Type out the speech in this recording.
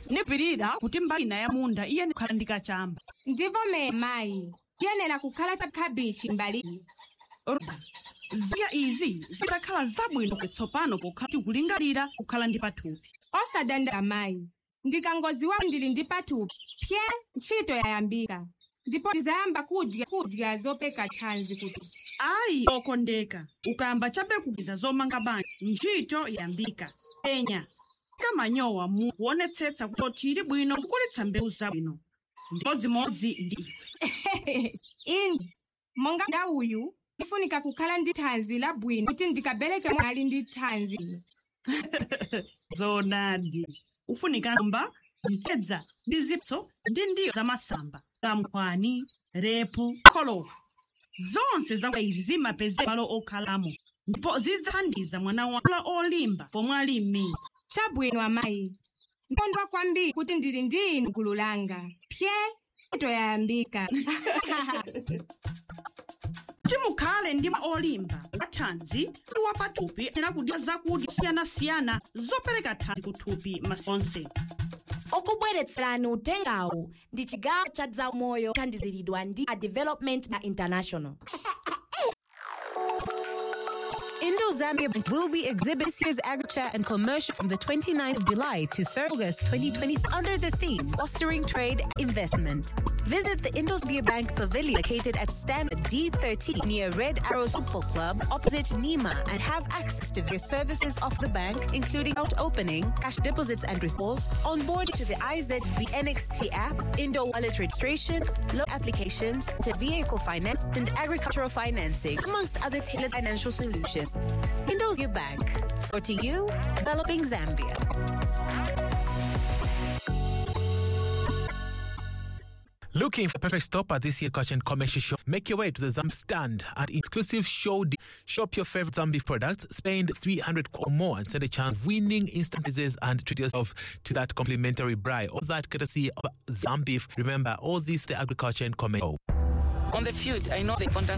nipirira kuti mbali ina ya munda iye ndikhala ndikachamba. Ndivomera mayi. Yenera kukhala cha kabichi mbali. Zidya izi zitakhala zabwino kutsopano pokhati kulingalira kukhala ndi pathupi. Osadandaula mayi. Ndikangoziwa ndili ndi pathupi. Pye ntchito yayambika. Ndipo ndizayamba kudya zopeka thanzi kuti. Ayi okondeka. Ukayamba chabe kugwiza zomanga banja ntchito yayambika. Enya. Kamanyowa mu kuonetsetsa kuti ili bwino kukulitsa mbewu zabwino. Mmodzimodzi ndi iwe. Indi. Monga ndauyu. Ndifunika kukhala ndi thanzi labwino kuti ndikabereke mwana ndi thanzi. Zonadi. Ufunika mba, mtedza, ndi zipso, ndi ndiyo za masamba, kamkwani, repu, kholowa. Zonse za izi zimapeza malo okhalamo. Ndipo zidzathandiza mwana wakula olimba pomwe ali m'mimba. Chabwino amayi. Ndikondwa kwambiri kuti ndili ndi inu gulu langa. Pye ntchito yayambika. Kuti mukhale ndi mwana olimba wathanzi ndi wapathupi ayenera kudya zakudya siyanasiyana zopereka thanzi kuthupi masiku onse. Okubweretserani utengawu ndi chigawo cha zaumoyo kuthandiziridwa ndi a Development International. Indo-Zambia Bank will be exhibiting this year's AgriChat and commercial from the 29th of July to 3rd August 2020 under the theme Fostering Trade and Investment. Visit the Indo-Zambia Bank Pavilion located at stand D13 near Red Arrows Football Club opposite Nima and have access to the services of the bank, including account opening, cash deposits and withdrawals, onboard to the IZB NXT app, Indo wallet registration, loan applications, to vehicle finance and agricultural financing, amongst other tailored financial solutions. Indo-Zambia Bank, supporting you, developing Zambia. Looking for a perfect stop at this year's Cochin Commercial Show? Make your way to the Zambia stand at exclusive show. Shop your favorite Zambia products, spend 300 or more and stand a chance of winning instant prizes and treat yourself to that complimentary braai. All that courtesy of Zambia. Remember, all this the Agriculture and Commercial. On the field, I know the importance